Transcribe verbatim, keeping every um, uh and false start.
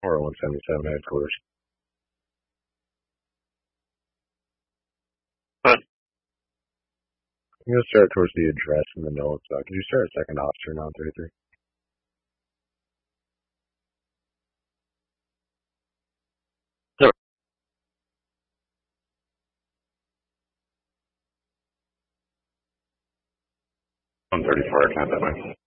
or one seventy-seven headquarters. But I'm going to start towards the address in the notes. Uh, could you start at second officer nine thirty-three? one thirty-four, I can't that way.